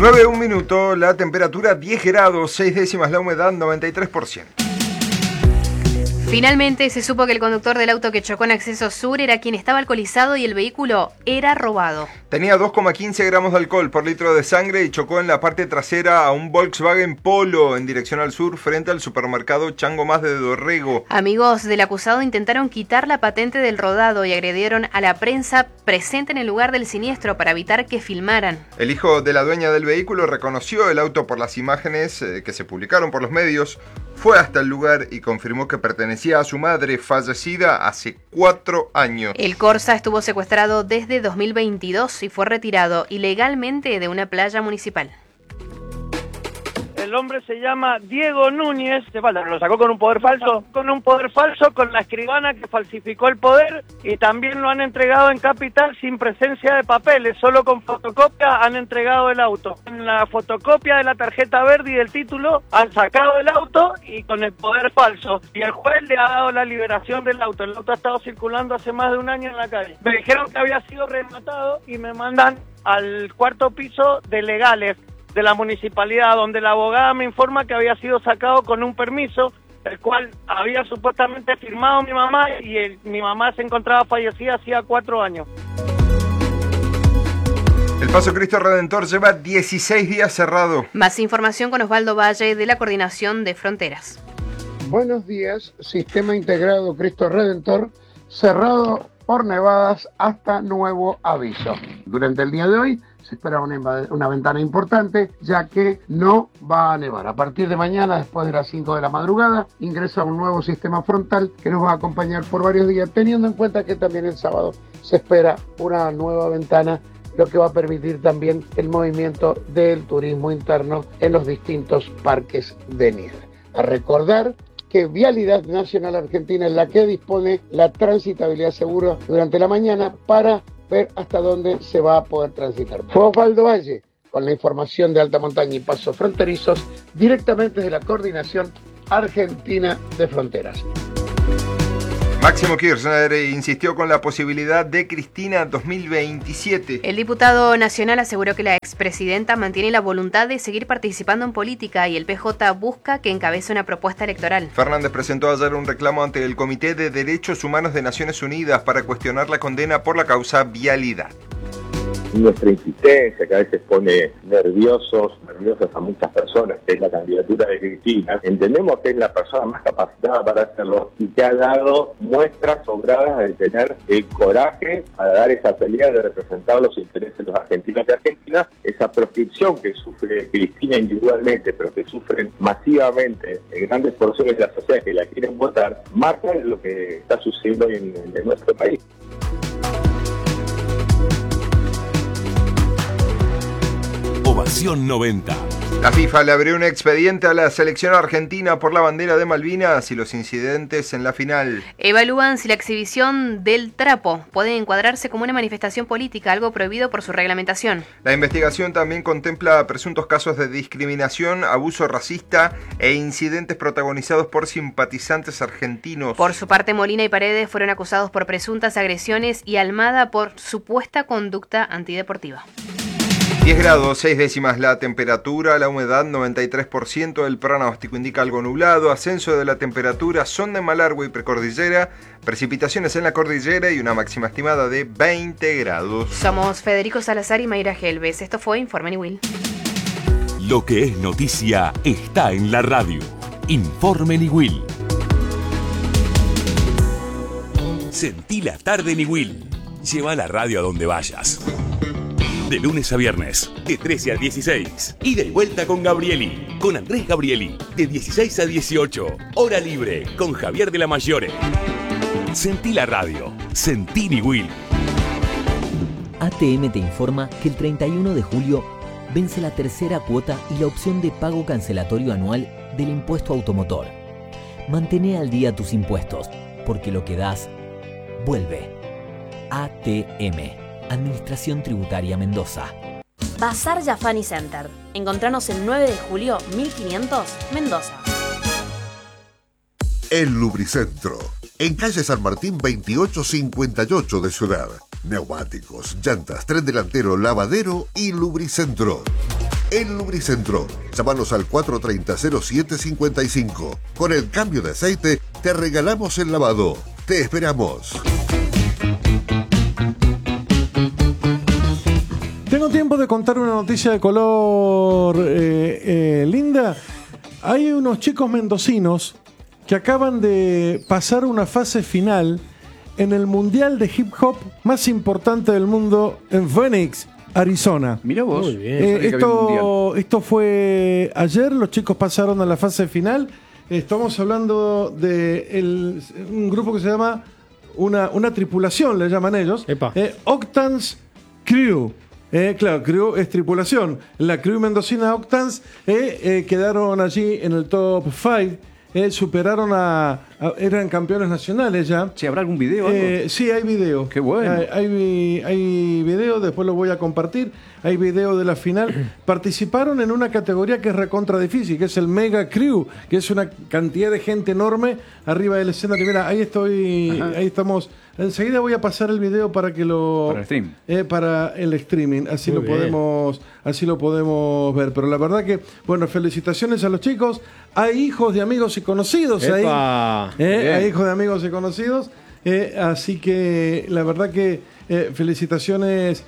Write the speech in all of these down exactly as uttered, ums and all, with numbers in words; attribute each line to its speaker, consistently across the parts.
Speaker 1: nueve, un minuto, la temperatura diez grados, seis décimas, la humedad noventa y tres por ciento.
Speaker 2: Finalmente se supo que el conductor del auto que chocó en Acceso Sur era quien estaba alcoholizado y el vehículo era robado.
Speaker 1: Tenía dos coma quince gramos de alcohol por litro de sangre y chocó en la parte trasera a un Volkswagen Polo en dirección al sur frente al supermercado Chango Más de Dorrego.
Speaker 2: Amigos del acusado intentaron quitar la patente del rodado y agredieron a la prensa presente en el lugar del siniestro para evitar que filmaran.
Speaker 1: El hijo de la dueña del vehículo reconoció el auto por las imágenes eh, que se publicaron por los medios. Fue hasta el lugar y confirmó que pertenecía a su madre, fallecida hace cuatro años.
Speaker 2: El Corsa estuvo secuestrado desde dos mil veintidós y fue retirado ilegalmente de una playa municipal.
Speaker 3: El hombre se llama Diego Núñez, lo sacó con un poder falso, con un poder falso con la escribana que falsificó el poder y también lo han entregado en capital sin presencia de papeles, solo con fotocopia han entregado el auto. En la fotocopia de la tarjeta verde y del título han sacado el auto y con el poder falso. Y el juez le ha dado la liberación del auto. El auto ha estado circulando hace más de un año en la calle. Me dijeron que había sido rematado y me mandan al cuarto piso de legales de la municipalidad, donde la abogada me informa que había sido sacado con un permiso, el cual había supuestamente firmado mi mamá y el, mi mamá se encontraba fallecida hacía cuatro años.
Speaker 1: El Paso Cristo Redentor lleva dieciséis días cerrado.
Speaker 2: Más información con Osvaldo Valle de la Coordinación de Fronteras.
Speaker 4: Buenos días, Sistema Integrado Cristo Redentor cerrado por nevadas hasta nuevo aviso. Durante el día de hoy se espera una, una ventana importante, ya que no va a nevar. A partir de mañana, después de las cinco de la madrugada, ingresa un nuevo sistema frontal que nos va a acompañar por varios días, teniendo en cuenta que también el sábado se espera una nueva ventana, lo que va a permitir también el movimiento del turismo interno en los distintos parques de nieve. A recordar que Vialidad Nacional Argentina es la que dispone la transitabilidad segura durante la mañana para ver hasta dónde se va a poder transitar. Fue Osvaldo Valle con la información de alta montaña y pasos fronterizos directamente desde la Coordinación Argentina de Fronteras.
Speaker 1: Máximo Kirchner insistió con la posibilidad de Cristina dos mil veintisiete.
Speaker 2: El diputado nacional aseguró que la expresidenta mantiene la voluntad de seguir participando en política y el P J busca que encabece una propuesta electoral.
Speaker 1: Fernández presentó ayer un reclamo ante el Comité de Derechos Humanos de Naciones Unidas para cuestionar la condena por la causa vialidad.
Speaker 5: Nuestra insistencia, que a veces pone nerviosos, nerviosas a muchas personas, que es la candidatura de Cristina, entendemos que es la persona más capacitada para hacerlo y que ha dado muestras sobradas de tener el coraje para dar esa pelea de representar los intereses de los argentinos y argentinas, esa proscripción que sufre Cristina individualmente, pero que sufren masivamente en grandes porciones de la sociedad que la quieren votar, marca lo que está sucediendo en, en nuestro país.
Speaker 6: Ovación noventa.
Speaker 1: La FIFA le abrió un expediente a la selección argentina por la bandera de Malvinas y los incidentes en la final.
Speaker 2: Evalúan si la exhibición del trapo puede encuadrarse como una manifestación política, algo prohibido por su reglamentación.
Speaker 1: La investigación también contempla presuntos casos de discriminación, abuso racista e incidentes protagonizados por simpatizantes argentinos.
Speaker 2: Por su parte, Molina y Paredes fueron acusados por presuntas agresiones y Almada por supuesta conducta antideportiva.
Speaker 1: diez grados, seis décimas la temperatura, la humedad noventa y tres por ciento, el pronóstico indica algo nublado, ascenso de la temperatura, son de Malargüe y precordillera, precipitaciones en la cordillera y una máxima estimada de veinte grados.
Speaker 2: Somos Federico Salazar y Mayra Gelbes, esto fue Informe Niwil.
Speaker 6: Lo que es noticia está en la radio. Informe Niwil. Sentí la tarde Niwil. Lleva la radio a donde vayas. De lunes a viernes, de trece a dieciséis. Ida y vuelta con Gabrieli, con Andrés Gabrieli, de dieciséis a dieciocho. Hora libre, con Javier de la Mayore. Sentí la radio, sentí Niwil.
Speaker 7: A T M te informa que el treinta y uno de julio vence la tercera cuota y la opción de pago cancelatorio anual del impuesto automotor. Mantén al día tus impuestos, porque lo que das, vuelve. A T M. Administración Tributaria Mendoza.
Speaker 8: Bazar Yafani Center. Encontranos el nueve de julio mil quinientos, Mendoza.
Speaker 9: El Lubricentro. En calle San Martín veintiocho cincuenta y ocho de Ciudad. Neumáticos, llantas, tren delantero, lavadero y Lubricentro. en Lubricentro. Llámanos al cuatro tres cero, cero siete cinco cinco. Con el cambio de aceite te regalamos el lavado. Te esperamos.
Speaker 10: Tengo tiempo de contar una noticia de color eh, eh, linda. Hay unos chicos mendocinos que acaban de pasar una fase final en el mundial de hip hop más importante del mundo en Phoenix, Arizona.
Speaker 11: Mirá vos.
Speaker 10: Muy bien. Eh, esto, esto fue ayer, los chicos pasaron a la fase final. Estamos hablando de el, un grupo que se llama, una, una tripulación, le llaman ellos, eh, Octans Crew. Eh, claro, crew es tripulación. La crew mendocina Octans eh, eh, quedaron allí en el top cinco. Eh, superaron a, a... Eran campeones nacionales ya.
Speaker 11: ¿Sí, habrá algún video?
Speaker 10: Eh, sí, hay video.
Speaker 11: Qué bueno.
Speaker 10: Hay, hay, hay video, después lo voy a compartir. Hay video de la final. Participaron en una categoría que es recontra difícil, que es el Mega Crew, que es una cantidad de gente enorme arriba del escenario. Mira, ahí estoy, Ajá. ahí estamos. Enseguida voy a pasar el video para que lo...
Speaker 11: Para el stream.
Speaker 10: Eh, para el streaming, así Muy lo bien. podemos así lo podemos ver. Pero la verdad que, bueno, felicitaciones a los chicos. Hay hijos de amigos y conocidos
Speaker 12: ¡Epa!
Speaker 10: ahí. Eh, hay hijos de amigos y conocidos. Eh, así que la verdad que eh, felicitaciones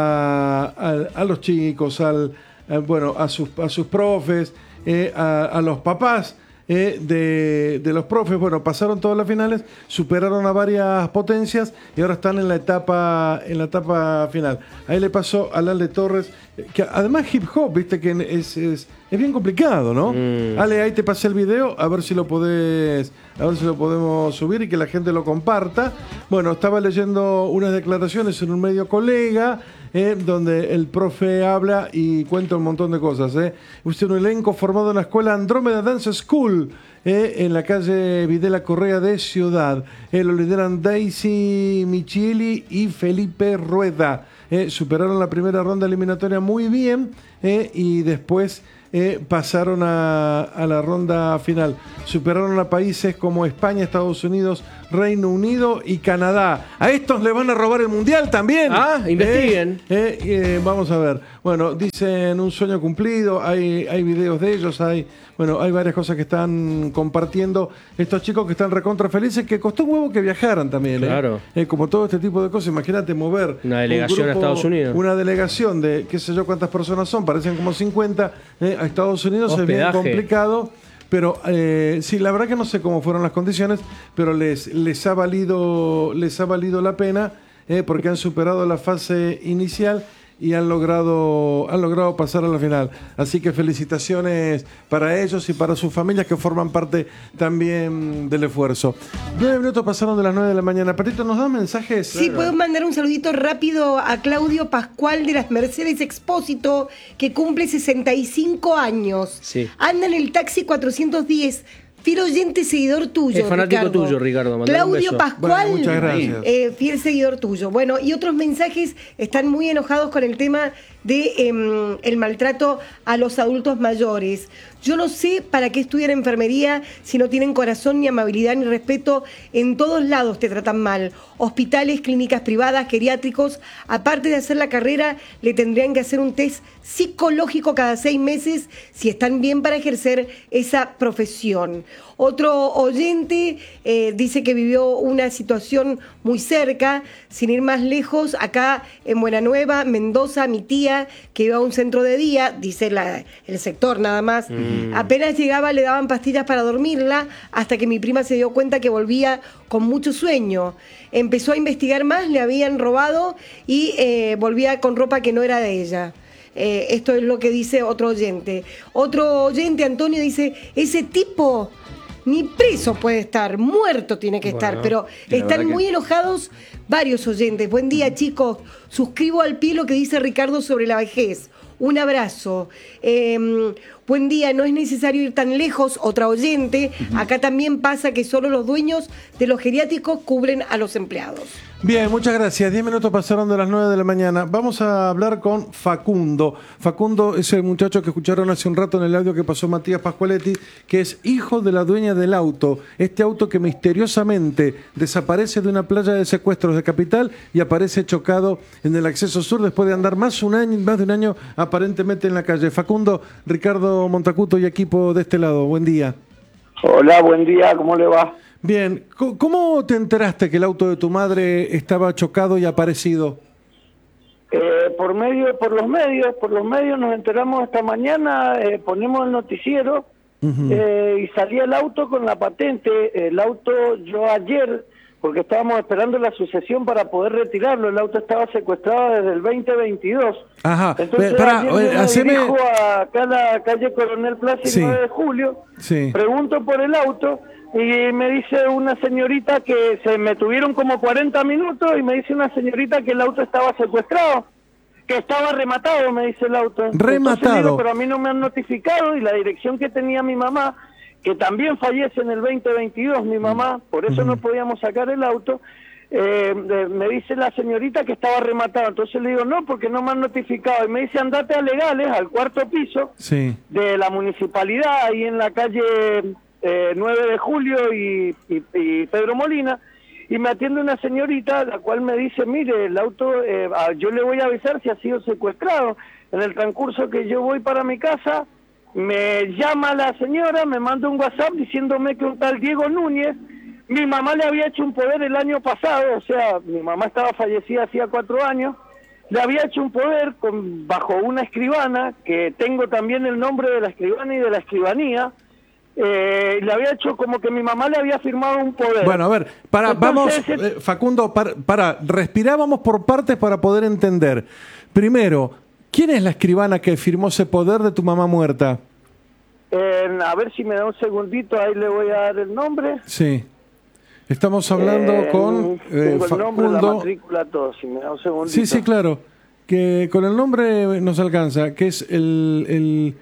Speaker 10: a, a, a los chicos, al, a, bueno, a sus, a sus profes, eh, a, a los papás. Eh, de, de los profes, bueno, pasaron todas las finales, superaron a varias potencias y ahora están en la etapa en la etapa final. Ahí le pasó a Ale Torres, que además hip hop, viste que es, es, es bien complicado, ¿no? Mm. Ale, ahí te pasé el video, a ver si lo podés, a ver si lo podemos subir y que la gente lo comparta. Bueno, estaba leyendo unas declaraciones en un medio colega, Eh, donde el profe habla y cuenta un montón de cosas. Eh. Usted un elenco formado en la escuela Andrómeda Dance School, eh, en la calle Videla Correa de Ciudad. Eh, lo lideran Daisy Michili y Felipe Rueda. Eh, superaron la primera ronda eliminatoria muy bien eh, y después eh, pasaron a, a la ronda final. Superaron a países como España, Estados Unidos, Reino Unido y Canadá. A estos le van a robar el mundial también.
Speaker 12: Ah, investiguen.
Speaker 10: Eh, eh, eh, vamos a ver. Bueno, dicen un sueño cumplido. Hay, hay videos de ellos. Hay, bueno, hay varias cosas que están compartiendo estos chicos que están recontra felices. Que costó un huevo que viajaran también.
Speaker 12: Claro.
Speaker 10: Eh. Eh, como todo este tipo de cosas. Imagínate mover
Speaker 12: una delegación un grupo, a Estados Unidos.
Speaker 10: Una delegación de qué sé yo cuántas personas son. Parecen como cincuenta. Eh, a Estados Unidos Hospedaje. Es bien complicado. Pero eh, sí, la verdad que no sé cómo fueron las condiciones, pero les, les, ha, valido, les ha valido la pena eh, porque han superado la fase inicial y han logrado, han logrado pasar a la final. Así que felicitaciones para ellos y para sus familias que forman parte también del esfuerzo. Nueve minutos pasaron de las nueve de la mañana. Perito, ¿nos dan mensajes?
Speaker 13: Sí, puedo mandar un saludito rápido a Claudio Pascual de las Mercedes Expósito, que cumple sesenta y cinco años.
Speaker 12: Sí.
Speaker 13: Anda en el taxi cuatrocientos diez. Fiel oyente, seguidor tuyo,
Speaker 12: es fanático
Speaker 13: Ricardo.
Speaker 12: tuyo, Ricardo.
Speaker 13: Claudio Pascual,
Speaker 10: bueno, muchas gracias.
Speaker 13: Eh, fiel seguidor tuyo. Bueno, y otros mensajes están muy enojados con el tema de eh, el maltrato a los adultos mayores. Yo no sé para qué estudian enfermería si no tienen corazón, ni amabilidad, ni respeto. En todos lados te tratan mal. Hospitales, clínicas privadas, geriátricos. Aparte de hacer la carrera, le tendrían que hacer un test psicológico cada seis meses si están bien para ejercer esa profesión. Otro oyente eh, dice que vivió una situación muy cerca, sin ir más lejos, acá en Buenanueva, Mendoza, mi tía, que iba a un centro de día, dice la, el sector nada más, mm. apenas llegaba le daban pastillas para dormirla, hasta que mi prima se dio cuenta que volvía con mucho sueño. Empezó a investigar más, le habían robado y eh, volvía con ropa que no era de ella. Eh, esto es lo que dice otro oyente. Otro oyente, Antonio, dice, ese tipo ni preso puede estar, muerto tiene que bueno, estar, pero están muy que... enojados varios oyentes. Buen día, chicos. Suscribo al pie lo que dice Ricardo sobre la vejez. Un abrazo. Eh, buen día, no es necesario ir tan lejos. Otra oyente. Uh-huh. Acá también pasa que solo los dueños de los geriátricos cubren a los empleados.
Speaker 10: Bien, muchas gracias. Diez minutos pasaron de las nueve de la mañana. Vamos a hablar con Facundo. Facundo es el muchacho que escucharon hace un rato en el audio que pasó Matías Pascualetti, que es hijo de la dueña del auto. Este auto que misteriosamente desaparece de una playa de secuestros de Capital y aparece chocado en el acceso sur después de andar más, un año, más de un año aparentemente en la calle. Facundo, Ricardo Montacuto y equipo de este lado. Buen día.
Speaker 3: Hola, buen día. ¿Cómo le va?
Speaker 10: Bien, ¿cómo te enteraste que el auto de tu madre estaba chocado y aparecido?
Speaker 3: Eh, por medio, por los medios, por los medios nos enteramos esta mañana, eh, ponemos el noticiero uh-huh. eh, y salía el auto con la patente. El auto, yo ayer, porque estábamos esperando la sucesión para poder retirarlo, el auto estaba secuestrado desde el veinte veintidós.
Speaker 10: Ajá,
Speaker 3: entonces
Speaker 10: para,
Speaker 3: ayer me
Speaker 10: haceme...
Speaker 3: dirijo acá a la calle Coronel Plaza y sí. nueve de julio, sí. pregunto por el auto. Y me dice una señorita que se me tuvieron como cuarenta minutos y me dice una señorita que el auto estaba secuestrado, que estaba rematado, me dice el auto.
Speaker 10: Rematado.
Speaker 3: Digo, pero a mí no me han notificado y la dirección que tenía mi mamá, que también fallece en el veinte veintidós, mi mamá, por eso uh-huh. no podíamos sacar el auto, eh, me dice la señorita que estaba rematado. Entonces le digo, no, porque no me han notificado. Y me dice, andate a legales, al cuarto piso sí. de la municipalidad, ahí en la calle... Eh, nueve de julio y, y, y Pedro Molina, y me atiende una señorita, la cual me dice, mire, el auto, eh, yo le voy a avisar si ha sido secuestrado. En el transcurso que yo voy para mi casa, me llama la señora, me manda un WhatsApp diciéndome que un tal Diego Núñez, mi mamá le había hecho un poder el año pasado, o sea, mi mamá estaba fallecida hacía cuatro años, le había hecho un poder con, bajo una escribana, que tengo también el nombre de la escribana y de la escribanía. Eh, le había hecho como que mi mamá le había firmado un poder.
Speaker 10: Bueno, a ver, para, Entonces, vamos, eh, Facundo, para, para, respirábamos por partes para poder entender. Primero, ¿quién es la escribana que firmó ese poder de tu mamá muerta?
Speaker 3: Eh, a ver si me da un segundito, ahí le voy a dar el nombre.
Speaker 10: Sí. Estamos hablando eh, con eh,
Speaker 3: Facundo. El nombre, la matrícula, todo, si me da un segundito.
Speaker 10: Sí, sí, claro. Que con el nombre nos alcanza, que es el... el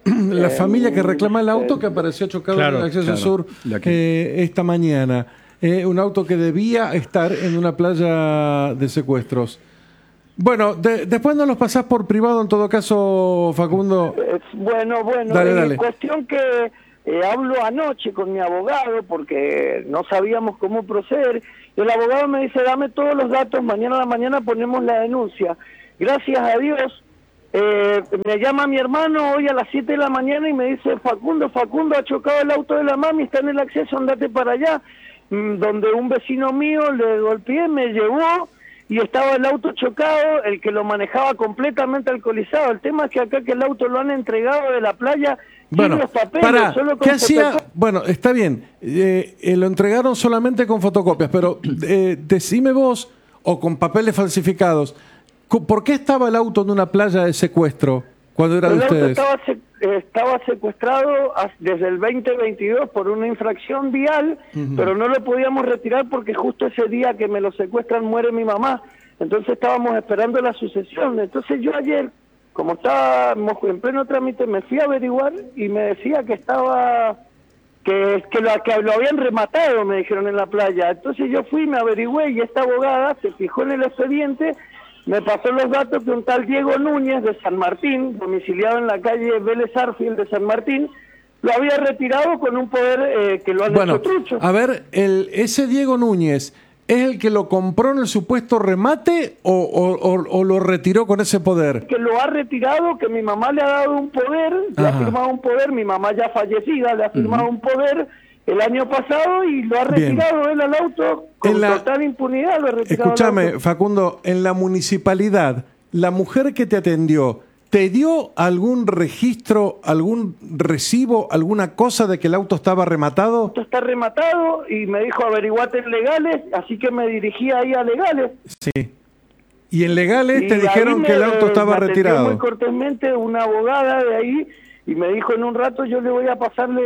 Speaker 10: la familia que reclama el auto que apareció chocado claro, en el acceso claro, sur eh, esta mañana. Eh, un auto que debía estar en una playa de secuestros. Bueno, de, después nos los pasás por privado en todo caso, Facundo.
Speaker 3: Eh, bueno, bueno,
Speaker 10: dale,
Speaker 3: eh,
Speaker 10: dale.
Speaker 3: Cuestión que eh, hablo anoche con mi abogado porque no sabíamos cómo proceder. Y el abogado me dice, dame todos los datos, mañana a la mañana ponemos la denuncia. Gracias a Dios. Eh, me llama mi hermano hoy a las siete de la mañana y me dice, Facundo, Facundo ha chocado el auto de la mami, está en el acceso, andate para allá, mm, donde un vecino mío le golpeé, me llevó y estaba el auto chocado, el que lo manejaba completamente alcoholizado. El tema es que acá que el auto lo han entregado de la playa
Speaker 10: bueno,
Speaker 3: sin los papeles,
Speaker 10: para,
Speaker 3: solo con
Speaker 10: ¿qué hacía?
Speaker 3: fotocop-
Speaker 10: Bueno, está bien, eh, eh, lo entregaron solamente con fotocopias, pero eh, decime vos, o con papeles falsificados, ¿por qué estaba el auto en una playa de secuestro cuando era de ustedes?
Speaker 3: El auto estaba, se, estaba secuestrado desde el veinte veintidós por una infracción vial, uh-huh. pero no lo podíamos retirar porque justo ese día que me lo secuestran muere mi mamá. Entonces estábamos esperando la sucesión. Entonces yo ayer, como estábamos en pleno trámite, me fui a averiguar y me decía que estaba... Que, que, lo, que lo habían rematado, me dijeron en la playa. Entonces yo fui, me averigüé y esta abogada se fijó en el expediente. Me pasó los datos que un tal Diego Núñez de San Martín, domiciliado en la calle Vélez Arfield de San Martín, lo había retirado con un poder eh, que lo han
Speaker 10: bueno,
Speaker 3: hecho trucho.
Speaker 10: A ver, el, ese Diego Núñez, ¿es el que lo compró en el supuesto remate o, o, o, o lo retiró con ese poder?
Speaker 3: Que lo ha retirado, que mi mamá le ha dado un poder, le Ajá. ha firmado un poder, mi mamá ya fallecida le ha firmado uh-huh. un poder el año pasado y lo ha retirado Bien. él al auto con la... total impunidad. Lo ha retirado.
Speaker 10: Escúchame, Facundo, en la municipalidad, la mujer que te atendió, ¿te dio algún registro, algún recibo, alguna cosa de que el auto estaba rematado?
Speaker 3: El auto está rematado y me dijo averiguate en legales, así que me dirigí ahí a legales.
Speaker 10: Sí. Y en legales
Speaker 3: y
Speaker 10: te dijeron
Speaker 3: me,
Speaker 10: que el auto estaba
Speaker 3: me
Speaker 10: retirado.
Speaker 3: Muy cortésmente una abogada de ahí y me dijo en un rato yo le voy a pasarle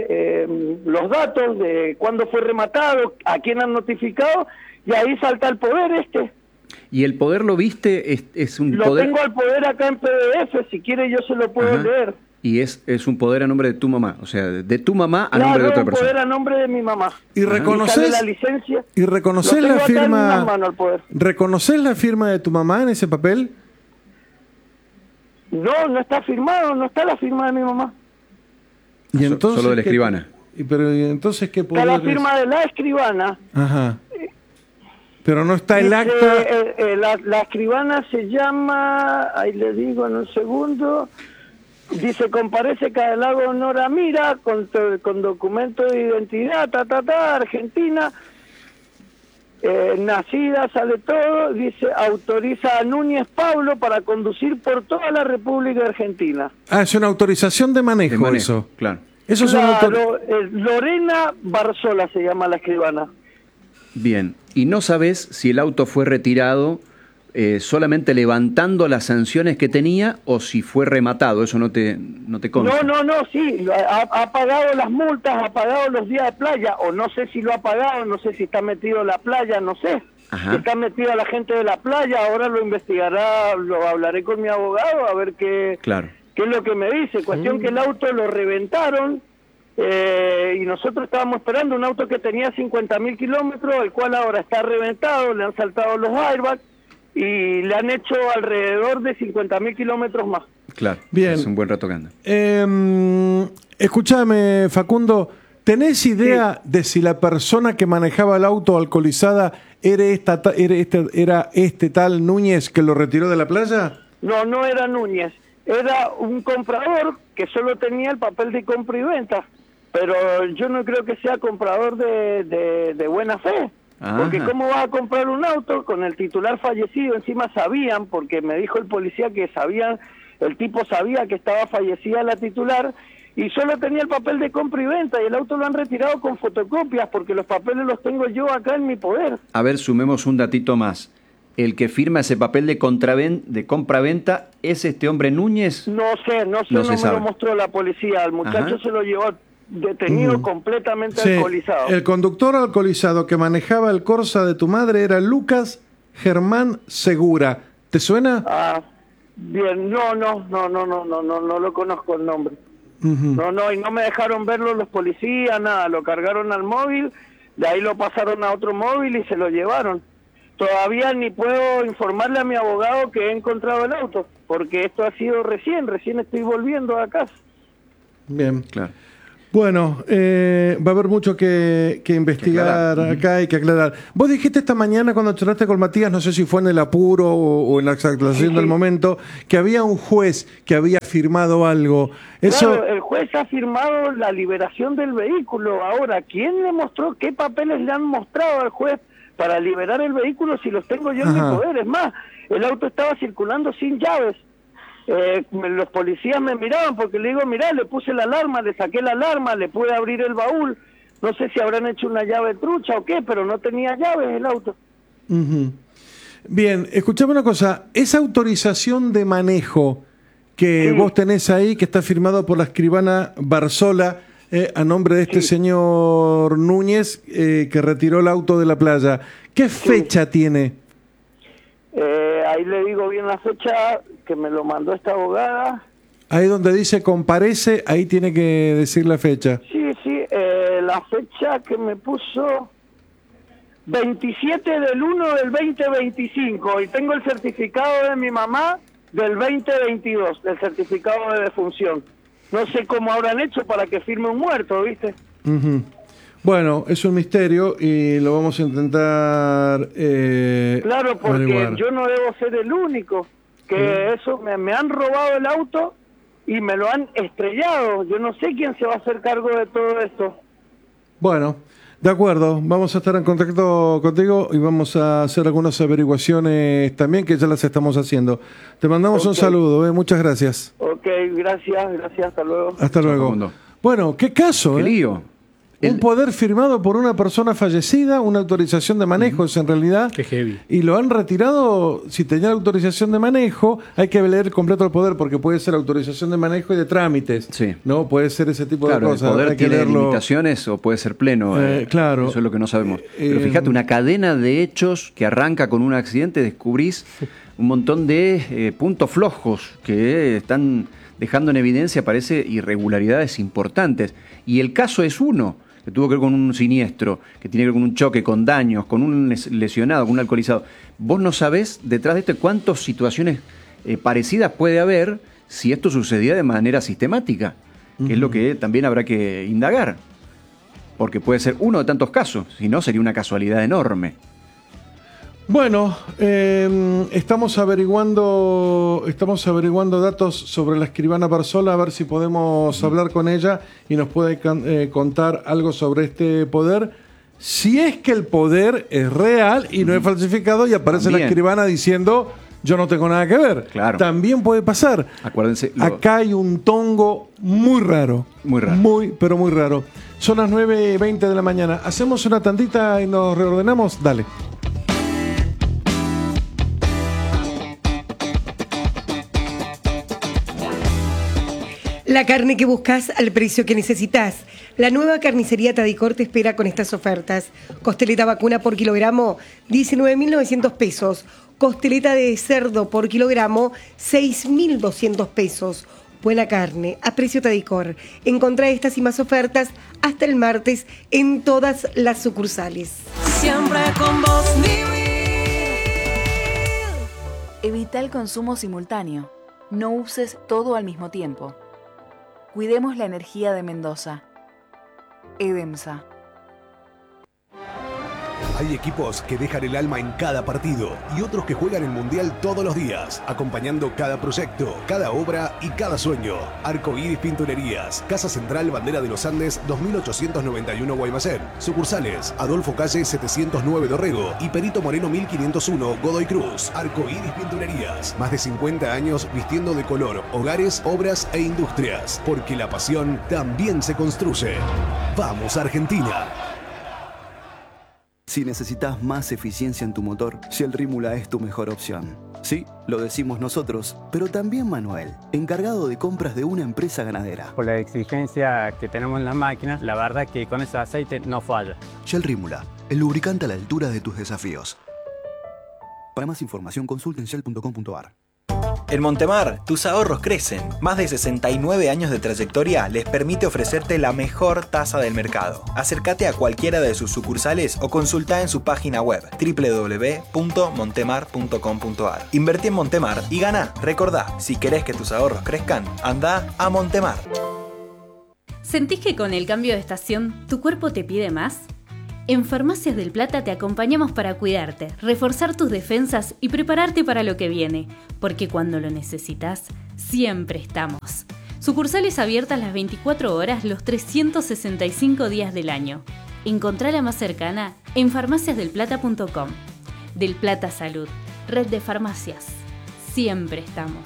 Speaker 3: eh, los datos de cuándo fue rematado, a quién han notificado y ahí salta el poder este.
Speaker 11: ¿Y el poder lo viste? ¿Es, es un
Speaker 3: lo
Speaker 11: poder?
Speaker 3: Lo tengo al poder acá en P D F, si quiere yo se lo puedo Ajá. leer.
Speaker 11: Y es, es un poder a nombre de tu mamá, o sea, de tu mamá a
Speaker 3: no,
Speaker 11: nombre
Speaker 3: no,
Speaker 11: de otra
Speaker 3: un
Speaker 11: persona.
Speaker 3: poder a nombre de mi mamá.
Speaker 10: ¿Y reconoces
Speaker 3: la licencia?
Speaker 10: ¿Y reconoces
Speaker 3: Lo tengo
Speaker 10: la
Speaker 3: acá en
Speaker 10: firma?
Speaker 3: las manos, el poder.
Speaker 10: ¿Reconoces la firma de tu mamá en ese papel?
Speaker 3: No, no está firmado, no está la firma de mi mamá.
Speaker 10: Y entonces,
Speaker 11: solo de la
Speaker 10: ¿qué-
Speaker 11: escribana.
Speaker 10: y pero ¿y entonces qué
Speaker 3: Está
Speaker 10: poder
Speaker 3: la
Speaker 10: es?
Speaker 3: firma de la escribana.
Speaker 10: Ajá. Pero no está el
Speaker 3: Dice,
Speaker 10: acta.
Speaker 3: eh, eh, la, la escribana se llama, ahí le digo en un segundo, dice, comparece Cadelago Nora Mira con, to- con documento de identidad, ta, ta, ta, Argentina, eh, nacida, sale todo, dice, autoriza a Núñez Pablo para conducir por toda la República Argentina.
Speaker 10: Ah, es una autorización de manejo,
Speaker 11: De manejo,
Speaker 10: eso.
Speaker 11: claro.
Speaker 10: Eso es una autor-
Speaker 3: Claro, eh, Lorena Barzola se llama la escribana.
Speaker 11: Bien, y no sabes si el auto fue retirado eh, solamente levantando las sanciones que tenía o si fue rematado, eso no te, no te consta.
Speaker 3: No, no, no, sí, ha, ha pagado las multas, ha pagado los días de playa, o no sé si lo ha pagado, no sé si está metido en la playa, no sé.
Speaker 11: Ajá.
Speaker 3: Si está metida la gente de la playa, ahora lo investigará, lo hablaré con mi abogado a ver qué,
Speaker 11: Claro.
Speaker 3: qué es lo que me dice. Cuestión que el auto lo reventaron eh, y nosotros estábamos esperando un auto que tenía cincuenta mil kilómetros, el cual ahora está reventado, le han saltado los airbags y le han hecho alrededor de cincuenta mil kilómetros más.
Speaker 11: Claro,
Speaker 10: Bien.
Speaker 11: es un buen rato que anda.
Speaker 10: Eh, escúchame, Facundo, ¿tenés idea de si la persona que manejaba el auto alcoholizada era, esta, ta- era, este, era este tal Núñez que lo retiró de la playa?
Speaker 3: No, no era Núñez, era un comprador que solo tenía el papel de compra y venta, pero yo no creo que sea comprador de, de, de buena fe, porque
Speaker 11: Ajá.
Speaker 3: ¿cómo vas a comprar un auto con el titular fallecido? Encima sabían, porque me dijo el policía que sabían, el tipo sabía que estaba fallecida la titular y solo tenía el papel de compra y venta y el auto lo han retirado con fotocopias porque los papeles los tengo yo acá en mi poder.
Speaker 11: A ver, sumemos un datito más. ¿El que firma ese papel de, contraven- de compra-venta es este hombre Núñez?
Speaker 3: No sé, no sé,
Speaker 11: No
Speaker 3: no,
Speaker 11: se
Speaker 3: me
Speaker 11: sabe.
Speaker 3: lo mostró la policía, el muchacho
Speaker 11: Ajá.
Speaker 3: se lo llevó detenido,
Speaker 10: Ujú.
Speaker 3: completamente
Speaker 10: Sí,
Speaker 3: alcoholizado.
Speaker 10: el conductor alcoholizado que manejaba el Corsa de tu madre era Lucas Germán Segura. ¿Te suena?
Speaker 3: Ah, bien, no, no, no, no, no, no, no, no lo conozco el nombre.
Speaker 10: Ujú.
Speaker 3: No, no, y no me dejaron verlo los policías, nada, lo cargaron al móvil, de ahí lo pasaron a otro móvil y se lo llevaron. Todavía ni puedo informarle a mi abogado que he encontrado el auto, porque esto ha sido recién, recién estoy volviendo a casa.
Speaker 10: Bien.
Speaker 11: Claro.
Speaker 10: Bueno, eh, va a haber mucho que, que investigar
Speaker 11: aclarar.
Speaker 10: acá y que aclarar. Vos dijiste esta mañana cuando charlaste con Matías, no sé si fue en el apuro o, o en la exaltación
Speaker 3: Sí,
Speaker 10: del
Speaker 3: sí.
Speaker 10: momento, que había un juez que había firmado algo. Eso,
Speaker 3: Claro, el juez ha firmado la liberación del vehículo. Ahora, ¿quién le mostró, qué papeles le han mostrado al juez para liberar el vehículo si los tengo yo en
Speaker 10: Ajá.
Speaker 3: mi poder? Es más, el auto estaba circulando sin llaves. Eh, me- los policías me miraban porque le digo, mirá, le puse la alarma, le saqué la alarma, le pude abrir el baúl. No sé si habrán hecho una llave trucha o qué, pero no tenía llaves el auto.
Speaker 10: Ujú. Bien, escuchame una cosa, esa autorización de manejo que
Speaker 3: Sí.
Speaker 10: vos tenés ahí, que está firmado por la escribana Barzola, eh, a nombre de este
Speaker 3: Sí.
Speaker 10: señor Núñez, eh, que retiró el auto de la playa, ¿qué fecha tiene?
Speaker 3: Eh, ahí le digo bien la fecha que me lo mandó esta abogada.
Speaker 10: Ahí donde dice comparece, ahí tiene que decir la fecha.
Speaker 3: Sí, sí, eh, la fecha que me puso veintisiete del uno del veinte veinticinco y tengo el certificado de mi mamá del veinte veintidós, del certificado de defunción. No sé cómo habrán hecho para que firme un muerto, ¿viste?
Speaker 10: Ujú. Bueno, es un misterio y lo vamos a intentar eh,
Speaker 3: Claro, porque
Speaker 10: averiguar.
Speaker 3: yo no debo ser el único, que eso me, me han robado el auto y me lo han estrellado. Yo no sé quién se va a hacer cargo de todo esto.
Speaker 10: Bueno, de acuerdo, vamos a estar en contacto contigo y vamos a hacer algunas averiguaciones también que ya las estamos haciendo. Te mandamos un
Speaker 3: Ok.
Speaker 10: saludo, eh, muchas gracias.
Speaker 3: Ok, gracias, gracias, hasta luego.
Speaker 10: Hasta luego.
Speaker 11: Facundo.
Speaker 10: Bueno, qué caso,
Speaker 11: Qué
Speaker 10: ¿eh?
Speaker 11: lío.
Speaker 10: Un
Speaker 11: El-
Speaker 10: poder firmado por una persona fallecida, una autorización de manejo es en realidad.
Speaker 12: Qué heavy.
Speaker 10: Y lo han retirado, si tenía autorización de manejo, hay que leer completo el poder porque puede ser autorización de manejo y de trámites.
Speaker 11: Sí.
Speaker 10: No, puede ser ese tipo
Speaker 11: Claro,
Speaker 10: de
Speaker 11: el
Speaker 10: cosas.
Speaker 11: poder
Speaker 10: hay que
Speaker 11: tiene
Speaker 10: leerlo.
Speaker 11: limitaciones o puede ser pleno.
Speaker 10: Eh,
Speaker 11: eh,
Speaker 10: claro.
Speaker 11: Eso es lo que no sabemos.
Speaker 10: Eh,
Speaker 11: Pero
Speaker 10: eh,
Speaker 11: fíjate, una cadena de hechos que arranca con un accidente, descubrís un montón de eh, puntos flojos que están dejando en evidencia, parece, irregularidades importantes. Y el caso es uno, que tuvo que ver con un siniestro, que tiene que ver con un choque, con daños, con un lesionado, con un alcoholizado. Vos no sabés detrás de esto cuántas situaciones eh, parecidas puede haber si esto sucedía de manera sistemática, que uh-huh. es lo que también habrá que indagar. Porque puede ser uno de tantos casos, si no sería una casualidad enorme.
Speaker 10: Bueno, eh, estamos averiguando estamos averiguando datos sobre la escribana Barzola, a ver si podemos mm. hablar con ella y nos puede eh, contar algo sobre este poder. Si es que el poder es real y mm. no es falsificado y aparece También. la escribana diciendo yo no tengo nada que ver.
Speaker 11: Claro.
Speaker 10: También puede pasar.
Speaker 11: Acuérdense. Lo...
Speaker 10: Acá hay un tongo muy raro.
Speaker 11: Muy raro.
Speaker 10: Muy, pero muy raro. Son las nueve y veinte de la mañana. ¿Hacemos una tandita y nos reordenamos? Dale.
Speaker 13: La carne que buscas al precio que necesitas. La nueva carnicería Tadicor te espera con estas ofertas. Costeleta vacuna por kilogramo, diecinueve mil novecientos pesos. Costeleta de cerdo por kilogramo, seis mil doscientos pesos. Buena carne, a precio Tadicor. Encontrá estas y más ofertas hasta el martes en todas las sucursales.
Speaker 14: Siempre con vos,
Speaker 15: Evita el consumo simultáneo. No uses todo al mismo tiempo. Cuidemos la energía de Mendoza. EDEMSA.
Speaker 16: Hay equipos que dejan el alma en cada partido y otros que juegan el Mundial todos los días, acompañando cada proyecto, cada obra y cada sueño. Arcoíris Pinturerías, Casa Central Bandera de los Andes dos mil ochocientos noventa y uno Guaymallén. Sucursales, Adolfo Calle setecientos nueve Dorrego y Perito Moreno mil quinientos uno Godoy Cruz. Arcoíris Pinturerías, más de cincuenta años vistiendo de color hogares, obras e industrias, porque la pasión también se construye. ¡Vamos, Argentina!
Speaker 17: Si necesitas más eficiencia en tu motor, Shell Rímula es tu mejor opción. Sí, lo decimos nosotros, pero también Manuel, encargado de compras de una empresa ganadera.
Speaker 18: Por la exigencia que tenemos en las máquinas, la verdad que con ese aceite no falla.
Speaker 17: Shell Rímula, el lubricante a la altura de tus desafíos. Para más información consulta en shell punto com punto a r.
Speaker 19: En Montemar, tus ahorros crecen. Más de sesenta y nueve años de trayectoria les permite ofrecerte la mejor tasa del mercado. Acércate a cualquiera de sus sucursales o consulta en su página web doble u doble u doble u punto montemar punto com punto a r. Invertí en Montemar y gana. Recordá, si querés que tus ahorros crezcan, anda a Montemar.
Speaker 20: ¿Sentís que con el cambio de estación tu cuerpo te pide más? En Farmacias del Plata te acompañamos para cuidarte, reforzar tus defensas y prepararte para lo que viene, porque cuando lo necesitas, siempre estamos. Sucursales abiertas las veinticuatro horas los trescientos sesenta y cinco días del año. Encontrá la más cercana en farmacias del plata punto com. Del Plata Salud, red de farmacias. Siempre estamos.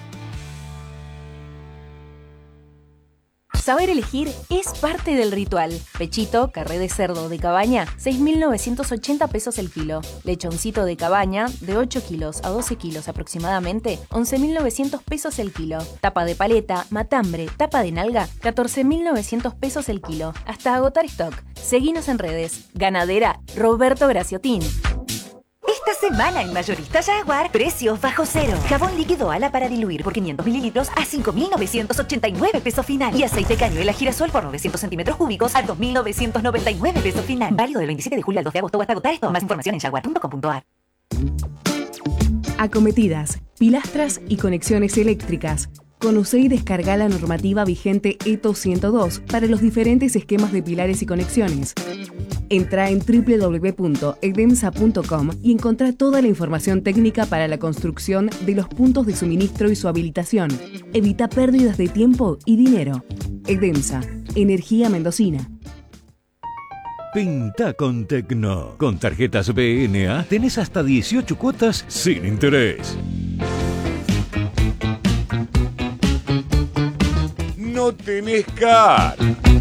Speaker 15: Saber elegir es parte del ritual. Pechito, carré de cerdo de cabaña, seis mil novecientos ochenta pesos el kilo. Lechoncito de cabaña, de ocho kilos a doce kilos aproximadamente, once mil novecientos pesos el kilo. Tapa de paleta, matambre, tapa de nalga, catorce mil novecientos pesos el kilo. Hasta agotar stock. Seguinos en redes. Ganadera Roberto Graciotín.
Speaker 21: Esta semana en Mayorista Jaguar, precios bajo cero. Jabón líquido ala para diluir por quinientos mililitros a cinco mil novecientos ochenta y nueve pesos final. Y aceite cañuela girasol por novecientos centímetros cúbicos a dos mil novecientos noventa y nueve pesos final. Válido del veintisiete de julio al dos de agosto o hasta agotar esto. Más información en jaguar punto com punto a r.
Speaker 22: Acometidas, pilastras y conexiones eléctricas. Conoce y descarga la normativa vigente E T O ciento dos para los diferentes esquemas de pilares y conexiones. Entra en doble u doble u doble u punto edemsa punto com y encontrá toda la información técnica para la construcción de los puntos de suministro y su habilitación. Evita pérdidas de tiempo y dinero. EDEMSA, Energía Mendocina.
Speaker 23: Pinta con Tecno. Con tarjetas B N A tenés hasta dieciocho cuotas sin interés. No tenés C A R.